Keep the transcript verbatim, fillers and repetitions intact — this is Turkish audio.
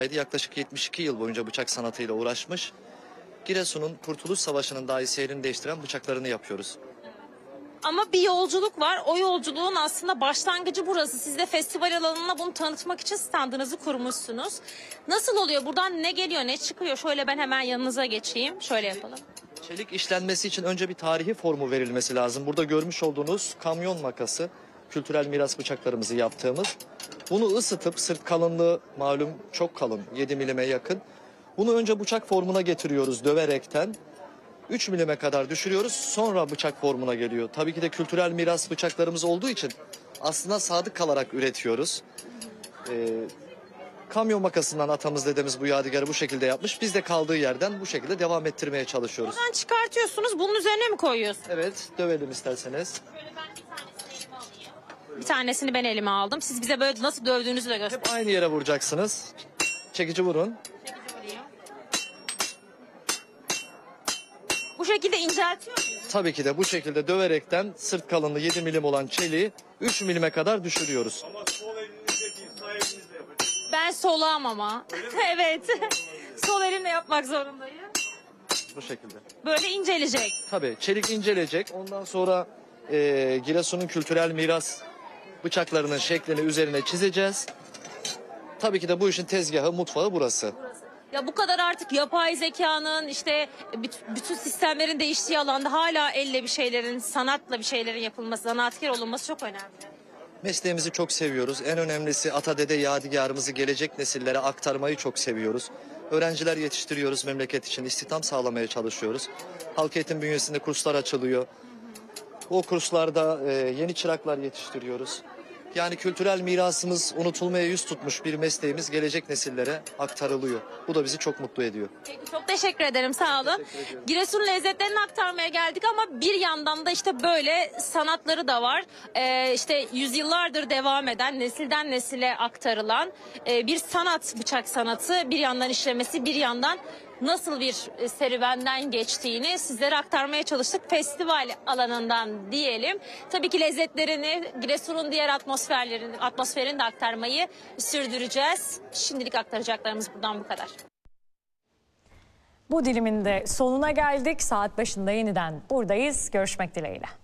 Yaklaşık yetmiş iki yıl boyunca bıçak sanatıyla uğraşmış. Giresun'un Kurtuluş Savaşı'nın dahi seyrini değiştiren bıçaklarını yapıyoruz. Ama bir yolculuk var. O yolculuğun aslında başlangıcı burası. Siz de festival alanına bunu tanıtmak için standınızı kurmuşsunuz. Nasıl oluyor? Buradan ne geliyor, ne çıkıyor? Şöyle ben hemen yanınıza geçeyim. Şöyle yapalım. Çelik işlenmesi için önce bir tarihi formu verilmesi lazım. Burada görmüş olduğunuz kamyon makası, kültürel miras bıçaklarımızı yaptığımız. Bunu ısıtıp, sırt kalınlığı malum çok kalın, yedi milime yakın. Bunu önce bıçak formuna getiriyoruz döverekten. üç milime kadar düşürüyoruz, sonra bıçak formuna geliyor. Tabii ki de kültürel miras bıçaklarımız olduğu için aslında sadık kalarak üretiyoruz. Ee, kamyon makasından atamız dedemiz bu yadigarı bu şekilde yapmış. Biz de kaldığı yerden bu şekilde devam ettirmeye çalışıyoruz. Buradan çıkartıyorsunuz, bunun üzerine mi koyuyorsunuz? Evet, dövelim isterseniz. Bir tanesini ben elime aldım. Siz bize böyle nasıl dövdüğünüzü de gösterin. Hep aynı yere vuracaksınız. Çekici vurun. Bu şekilde inceltiyor muyuz? Tabii ki de bu şekilde döverekten sırt kalınlığı yedi milim olan çeliği üç milime kadar düşürüyoruz. Ama sol elinizdeki sağ elinizle yapacağız. Ben solağım ama. Evet. Sol elimle yapmak zorundayım. Bu şekilde. Böyle incelecek. Tabii çelik incelecek. Ondan sonra e, Giresun'un kültürel miras bıçaklarının şeklini üzerine çizeceğiz. Tabii ki de bu işin tezgahı, mutfağı burası. Ya bu kadar artık yapay zekanın işte büt- bütün sistemlerin değiştiği alanda hala elle bir şeylerin, sanatla bir şeylerin yapılması, zanaatkar olunması çok önemli. Mesleğimizi çok seviyoruz. En önemlisi ata dede yadigarımızı gelecek nesillere aktarmayı çok seviyoruz. Öğrenciler yetiştiriyoruz memleket için, istihdam sağlamaya çalışıyoruz. Halk eğitim bünyesinde kurslar açılıyor. O kurslarda e, yeni çıraklar yetiştiriyoruz. Yani kültürel mirasımız unutulmaya yüz tutmuş bir mesleğimiz gelecek nesillere aktarılıyor. Bu da bizi çok mutlu ediyor. Peki, çok teşekkür ederim, sağ olun. Giresun lezzetlerini aktarmaya geldik ama bir yandan da işte böyle sanatları da var. Ee, işte yüzyıllardır devam eden, nesilden nesile aktarılan e, bir sanat, bıçak sanatı. Bir yandan işlemesi, bir yandan nasıl bir e, serüvenden geçtiğini sizlere aktarmaya çalıştık. Festival alanından diyelim. Tabii ki lezzetlerini, Giresun'un diğer atmosferlerini, atmosferini de aktarmayı sürdüreceğiz. Şimdilik aktaracaklarımız buradan bu kadar. Bu dilimin de sonuna geldik. Saat başında yeniden buradayız. Görüşmek dileğiyle.